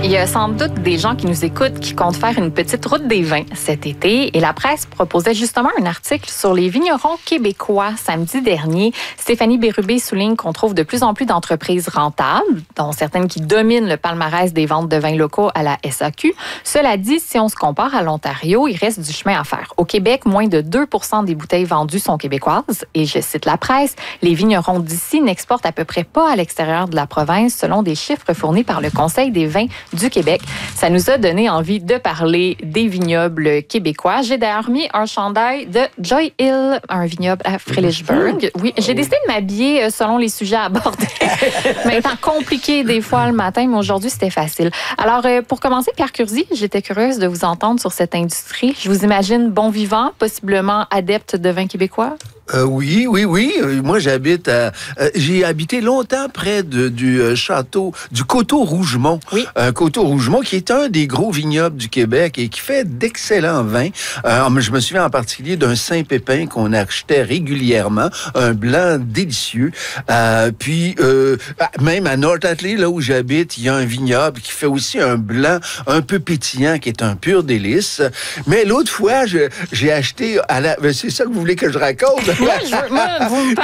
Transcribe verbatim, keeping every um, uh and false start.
Il y a sans doute des gens qui nous écoutent qui comptent faire une petite route des vins cet été et la presse proposait justement un article sur les vignerons québécois samedi dernier. Stéphanie Bérubé souligne qu'on trouve de plus en plus d'entreprises rentables, dont certaines qui dominent le palmarès des ventes de vins locaux à la S A Q. Cela dit, si on se compare à l'Ontario, il reste du chemin à faire. Au Québec, moins de deux pour cent des bouteilles vendues sont québécoises et je cite la presse, les vignerons d'ici n'exportent à peu près pas à l'extérieur de la province selon des chiffres fournis par le Conseil des vins du Québec. Ça nous a donné envie de parler des vignobles québécois. J'ai d'ailleurs mis un chandail de Joy Hill, un vignoble à Frelichburg. Oui, j'ai décidé de m'habiller selon les sujets abordés. Mais étant compliqué des fois le matin, mais aujourd'hui, c'était facile. Alors, pour commencer, Pierre Curzi, j'étais curieuse de vous entendre sur cette industrie. Je vous imagine bon vivant, possiblement adepte de vin québécois. Euh, oui, oui, oui. Euh, moi, j'habite à... Euh, j'ai habité longtemps près de, du euh, château, du Coteau-Rougemont. Oui. Euh, Coteau-Rougemont, qui est un des gros vignobles du Québec et qui fait d'excellents vins. Euh, je me souviens en particulier d'un Saint-Pépin qu'on achetait régulièrement, un blanc délicieux. Euh, puis, euh, même à North Atlee, là où j'habite, il y a un vignoble qui fait aussi un blanc un peu pétillant, qui est un pur délice. Mais l'autre fois, je, j'ai acheté... à la... C'est ça que vous voulez que je raconte? Moi, je veux, moi, vous me